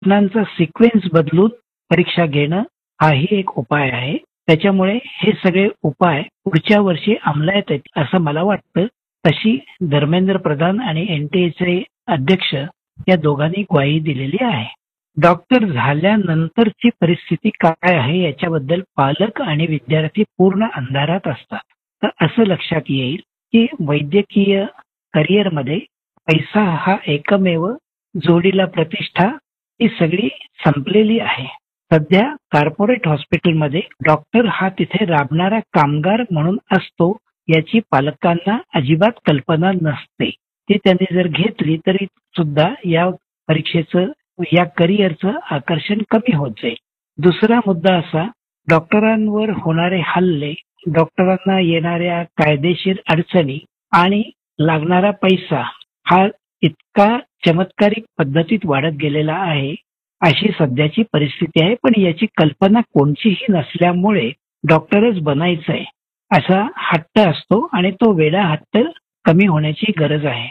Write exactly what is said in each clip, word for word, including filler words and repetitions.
प्रश्नांचा सिक्वेन्स बदलून परीक्षा घेणं हाही एक उपाय आहे. त्याच्यामुळे हे सगळे उपाय पुढच्या वर्षी अंमलात येतील असं मला वाटतं. तशी धर्मेंद्र प्रधान आणि एनटीएचे अध्यक्ष या दोघांनी ग्वाही दिलेली आहे. डॉक्टर झाल्यानंतरची परिस्थिती काय आहे याच्याबद्दल पालक आणि विद्यार्थी पूर्ण अंधारात असतात. तर असं लक्षात येईल की वैद्यकीय करिअरमध्ये पैसा हा एकमेव जोडीला प्रतिष्ठा ही सगळी संपलेली आहे. सध्या कॉर्पोरेट हॉस्पिटलमध्ये डॉक्टर हा तिथे राबणारा कामगार म्हणून असतो याची पालकांना अजिबात कल्पना नसते. ती त्यांनी जर घेतली तरी सुद्धा या परीक्षेचं या करिअरचं आकर्षण कमी होत जाईल. दुसरा मुद्दा असा, डॉक्टरांवर होणारे हल्ले, डॉक्टरांना येणाऱ्या कायदेशीर अडचणी आणि लागणारा पैसा हा इतका चमत्कारिक पद्धतीत वाढत गेलेला आहे अशी सध्याची परिस्थिती आहे. पण याची कल्पना कोणतीही नसल्यामुळे डॉक्टरच बनायचंय असा हट्ट असतो आणि तो वेडा हट्ट कमी होण्याची गरज आहे.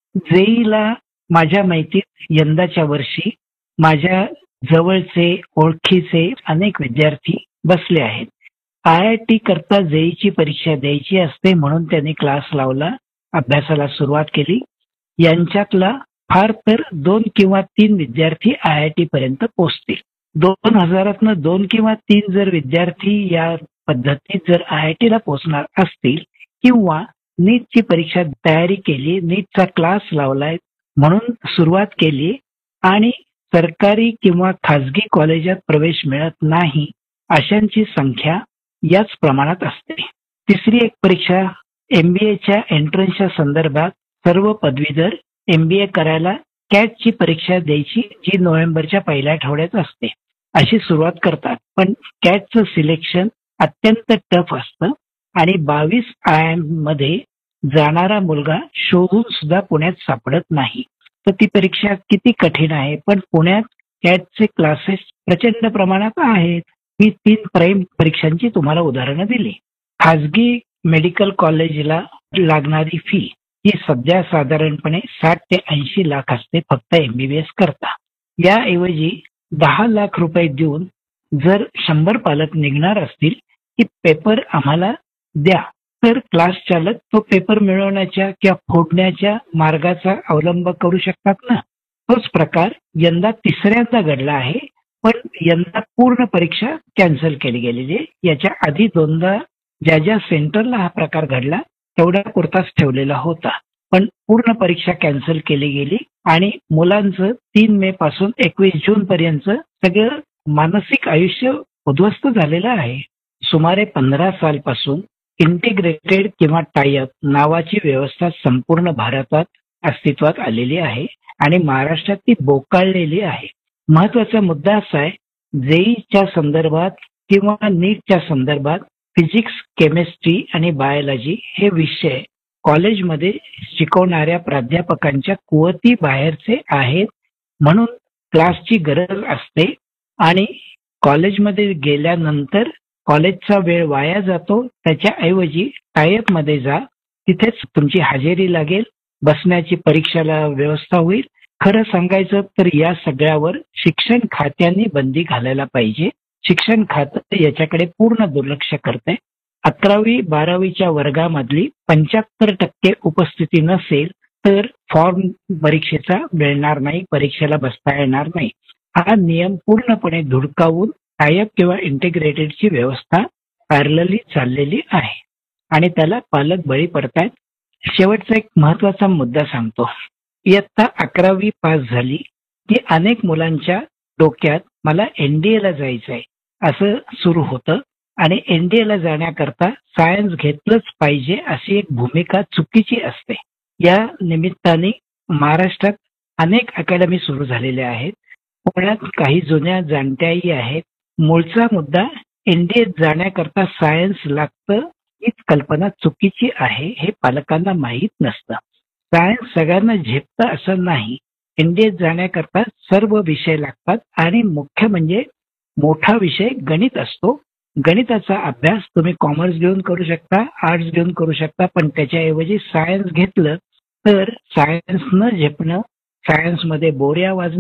जेईला माझ्या माहितीत यंदाच्या वर्षी माझ्या जवळचे ओळखीचे अनेक विद्यार्थी बसले आहेत. आय आय टी करता जेईची परीक्षा द्यायची असते म्हणून त्यांनी क्लास लावला, अभ्यासाला सुरुवात केली. यांच्यातला फार तर दोन किंवा तीन विद्यार्थी आय आय टी पर्यंत पोहोचतील. दोन हजारातनं दोन किंवा तीन जर विद्यार्थी या पद्धतीत जर आय आय टीला पोहोचणार असतील किंवा नीटची परीक्षा तयारी केली, नीटचा क्लास लावलाय म्हणून सुरुवात केली आणि सरकारी किंवा खाजगी कॉलेजात प्रवेश मिळत नाही अशांची संख्या याच प्रमाणात असते. तिसरी एक परीक्षा एमबीएच्या एंट्रन्सच्या संदर्भात सर्व पदवीधर एमबीए करायला कॅटची परीक्षा द्यायची जी नोव्हेंबरच्या पहिल्या आठवड्यात असते अशी सुरुवात करतात. पण कॅटचं सिलेक्शन अत्यंत टफ असतं आणि बावीस आय मध्ये जाणारा मुलगा शोधून सुद्धा पुण्यात सापडत नाही. तर ती परीक्षा किती कठीण आहे. पण पुण्यात कॅटचे क्लासेस प्रचंड प्रमाणात आहेत. मी तीन प्राईम परीक्षांची तुम्हाला उदाहरणं दिली. खाजगी मेडिकल कॉलेजला लागणारी फी ही सध्या साधारणपणे साठ ते ऐंशी लाख असते फक्त एमबीबीएस करता. याऐवजी दहा लाख रुपये देऊन जर शंभर पालक निघणार असतील की पेपर आम्हाला द्या तर क्लास चालक तो पेपर मिळवण्याच्या किंवा फोडण्याच्या मार्गाचा अवलंब करू शकतात ना. तोच प्रकार यंदा तिसऱ्यांदा घडला आहे. पण यंदा पूर्ण परीक्षा कॅन्सल केली गेलेली आहे. याच्या आधी दोनदा ज्या ज्या सेंटरला हा प्रकार घडला तेवढ्या पुरताच ठेवलेला होता. पण पूर्ण परीक्षा कॅन्सल केली गेली आणि मुलांचं तीन मे पासून एकवीस जून पर्यंत सगळं मानसिक आयुष्य उद्ध्वस्त झालेलं आहे. सुमारे पंधरा सालपासून इंटिग्रेटेड किंवा टायअप नावाची व्यवस्था संपूर्ण भारतात अस्तित्वात आलेली आहे आणि महाराष्ट्रात ती बोकाळलेली आहे. महत्वाचा मुद्दा असा आहे, जेईच्या संदर्भात किंवा नीटच्या संदर्भात फिजिक्स, केमिस्ट्री आणि बायोलॉजी हे विषय कॉलेजमध्ये शिकवणाऱ्या प्राध्यापकांच्या कुवती बाहेरचे आहेत म्हणून क्लासची गरज असते आणि कॉलेजमध्ये गेल्यानंतर कॉलेजचा वेळ वाया जातो. त्याच्याऐवजी टायअप मध्ये जा, तिथेच तुमची हजेरी लागेल, बसण्याची परीक्षेला व्यवस्था होईल. खरं सांगायचं तर या सगळ्यावर शिक्षण खात्याने बंदी घालायला पाहिजे. शिक्षण खातं याच्याकडे पूर्ण दुर्लक्ष करते. अकरावी बारावीच्या वर्गामधली पंच्याहत्तर टक्के उपस्थिती नसेल तर फॉर्म परीक्षेचा मिळणार नाही, परीक्षेला बसता येणार नाही. हा नियम पूर्णपणे धुडकावून टायअप किंवा इंटिग्रेटेडची व्यवस्था पॅरलली चाललेली आहे आणि त्याला पालक बळी पडतायत. शेवटचा एक महत्वाचा मुद्दा सांगतो. इयत्ता अकरावी पास झाली की अनेक मुलांच्या डोक्यात मला एनडीएला जायचं आहे असं सुरू होतं आणि एनडीएला जाण्याकरता सायन्स घेतलंच पाहिजे अशी एक भूमिका चुकीची असते. या निमित्ताने महाराष्ट्रात अनेक अकॅडमी सुरू झालेल्या आहेत. पुण्यात काही जुन्या जाणत्याही आहेत. मूळचा मुद्दा एनडीएत जाण्याकरता सायन्स लागतं हीच कल्पना चुकीची आहे हे पालकांना माहीत नसतं. सायन्स सगळ्यांना झेपतं असं नाही. एनडीएत जाण्याकरता सर्व विषय लागतात आणि मुख्य म्हणजे मोठा विषय गणित असतो. गणिताचा अभ्यास तुम्ही कॉमर्स घेऊन करू शकता, आर्ट्स घेऊन करू शकता, पण त्याच्याऐवजी सायन्स घेतलं तर सायन्स न झेपणं, सायन्समध्ये बोऱ्या वाजणं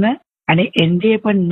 आणि एनडीए पण